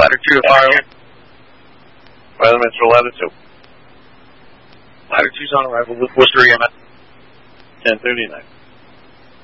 Ladder 2, fire. Weatherminster, Ladder 2. Ladder 2's on arrival with Worcester EMS. 1039.